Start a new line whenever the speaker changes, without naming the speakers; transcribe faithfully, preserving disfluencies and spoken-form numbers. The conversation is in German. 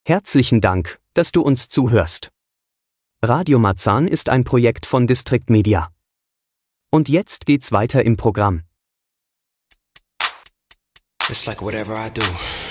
Herzlichen Dank, dass du uns zuhörst. Radio Marzahn ist ein Projekt von District Media. Und jetzt geht's weiter im Programm.
It's like whatever I do,